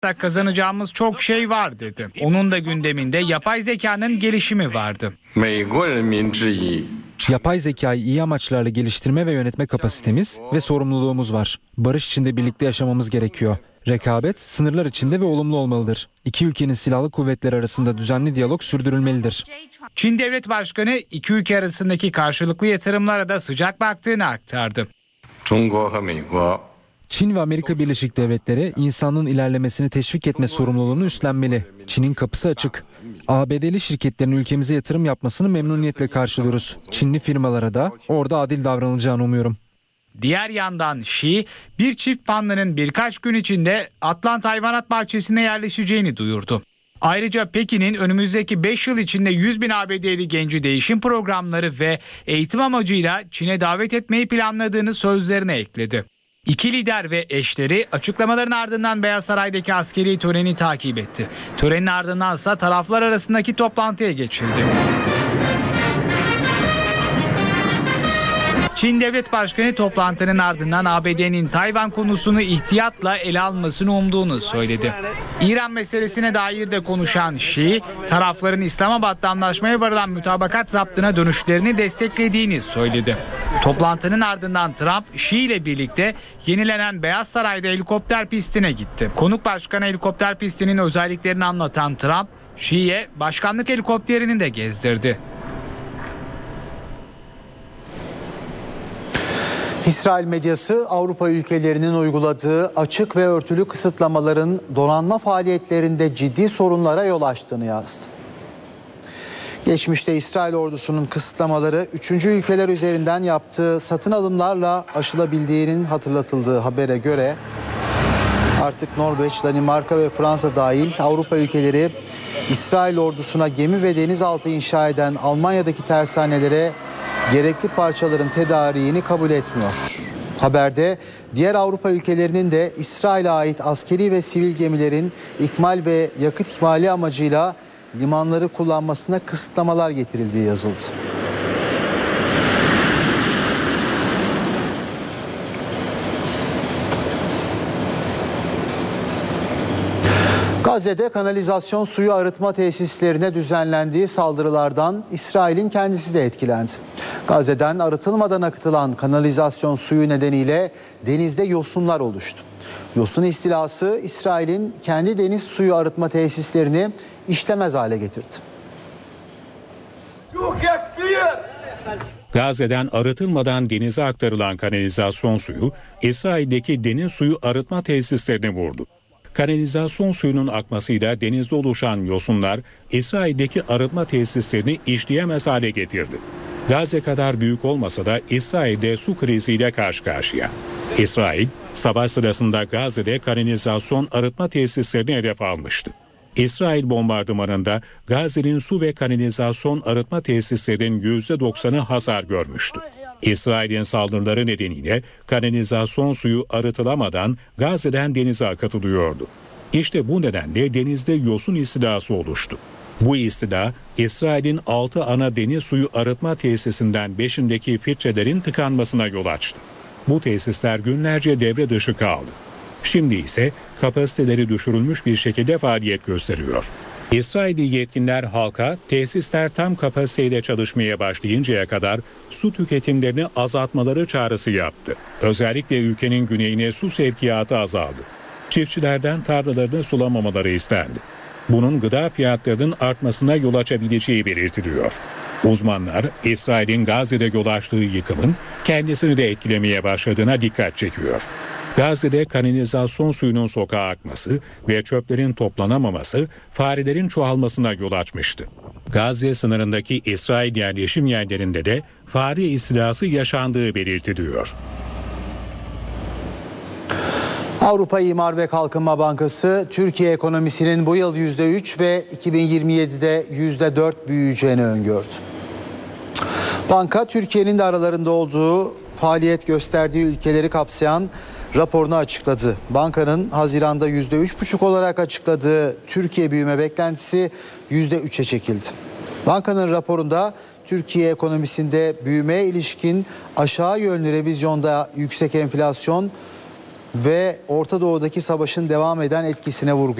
Kazanacağımız çok şey var dedi. Onun da gündeminde yapay zekanın gelişimi vardı. Yapay zekayı iyi amaçlarla geliştirme ve yönetme kapasitemiz ve sorumluluğumuz var. Barış içinde birlikte yaşamamız gerekiyor. Rekabet sınırlar içinde ve olumlu olmalıdır. İki ülkenin silahlı kuvvetleri arasında düzenli diyalog sürdürülmelidir. Çin Devlet Başkanı iki ülke arasındaki karşılıklı yatırımlara da sıcak baktığını aktardı. Çin ve Amerika Birleşik Devletleri insanlığın ilerlemesini teşvik etme sorumluluğunu üstlenmeli. Çin'in kapısı açık. ABD'li şirketlerin ülkemize yatırım yapmasını memnuniyetle karşılıyoruz. Çinli firmalara da orada adil davranılacağını umuyorum. Diğer yandan Xi, bir çift pandanın birkaç gün içinde Atlanta Hayvanat Bahçesi'ne yerleşeceğini duyurdu. Ayrıca Pekin'in önümüzdeki 5 yıl içinde 100 bin ABD'li genci değişim programları ve eğitim amacıyla Çin'e davet etmeyi planladığını sözlerine ekledi. İki lider ve eşleri açıklamaların ardından Beyaz Saray'daki askeri töreni takip etti. Törenin ardındansa taraflar arasındaki toplantıya geçildi. Çin Devlet Başkanı toplantının ardından ABD'nin Tayvan konusunu ihtiyatla ele almasını umduğunu söyledi. İran meselesine dair de konuşan Xi, tarafların İslamabad'da anlaşmaya varılan mütabakat zaptına dönüşlerini desteklediğini söyledi. Toplantının ardından Trump, Xi ile birlikte yenilenen Beyaz Saray'da helikopter pistine gitti. Konuk başkana helikopter pistinin özelliklerini anlatan Trump, Xi'ye başkanlık helikopterini de gezdirdi. İsrail medyası Avrupa ülkelerinin uyguladığı açık ve örtülü kısıtlamaların donanma faaliyetlerinde ciddi sorunlara yol açtığını yazdı. Geçmişte İsrail ordusunun kısıtlamaları 3. ülkeler üzerinden yaptığı satın alımlarla aşılabildiğinin hatırlatıldığı habere göre artık Norveç, Danimarka ve Fransa dahil Avrupa ülkeleri İsrail ordusuna gemi ve denizaltı inşa eden Almanya'daki tersanelere gerekli parçaların tedariğini kabul etmiyor. Haberde diğer Avrupa ülkelerinin de İsrail'e ait askeri ve sivil gemilerin ikmal ve yakıt ikmali amacıyla limanları kullanmasına kısıtlamalar getirildiği yazıldı. Gazze'de kanalizasyon suyu arıtma tesislerine düzenlendiği saldırılardan İsrail'in kendisi de etkilendi. Gazze'den arıtılmadan akıtılan kanalizasyon suyu nedeniyle denizde yosunlar oluştu. Yosun istilası İsrail'in kendi deniz suyu arıtma tesislerini işlemez hale getirdi. Gazze'den arıtılmadan denize aktarılan kanalizasyon suyu İsrail'deki deniz suyu arıtma tesislerini vurdu. Kanalizasyon suyunun akmasıyla denizde oluşan yosunlar İsrail'deki arıtma tesislerini işleyemez hale getirdi. Gazze kadar büyük olmasa da İsrail'de su kriziyle karşı karşıya. İsrail, savaş sırasında Gazze'de kanalizasyon arıtma tesislerini hedef almıştı. İsrail bombardımanında Gazze'nin su ve kanalizasyon arıtma tesislerinin %90'ı hasar görmüştü. İsrail'in saldırıları nedeniyle kanalizasyon suyu arıtılamadan Gazze'den denize akıtılıyordu. İşte bu nedenle denizde yosun istilası oluştu. Bu istila, İsrail'in 6 ana deniz suyu arıtma tesisinden 5'indeki filtrelerin tıkanmasına yol açtı. Bu tesisler günlerce devre dışı kaldı. Şimdi ise kapasiteleri düşürülmüş bir şekilde faaliyet gösteriyor. İsrailli yetkililer halka tesisler tam kapasiteyle çalışmaya başlayıncaya kadar su tüketimlerini azaltmaları çağrısı yaptı. Özellikle ülkenin güneyine su sevkiyatı azaldı. Çiftçilerden tarlalarını sulamamaları istendi. Bunun gıda fiyatlarının artmasına yol açabileceği belirtiliyor. Uzmanlar İsrail'in Gazze'de yol açtığı yıkımın kendisini de etkilemeye başladığına dikkat çekiyor. Gazze'de kanalizasyon suyunun sokağa akması ve çöplerin toplanamaması farelerin çoğalmasına yol açmıştı. Gazze sınırındaki İsrail yerleşim yerlerinde de fare istilası yaşandığı belirtiliyor. Avrupa İmar ve Kalkınma Bankası, Türkiye ekonomisinin bu yıl %3 ve 2027'de %4 büyüyeceğini öngördü. Banka, Türkiye'nin de aralarında olduğu faaliyet gösterdiği ülkeleri kapsayan raporunu açıkladı. Bankanın Haziran'da %3,5 olarak açıkladığı Türkiye büyüme beklentisi %3'e çekildi. Bankanın raporunda Türkiye ekonomisinde büyümeye ilişkin aşağı yönlü revizyonda yüksek enflasyon, ve Orta Doğu'daki savaşın devam eden etkisine vurgu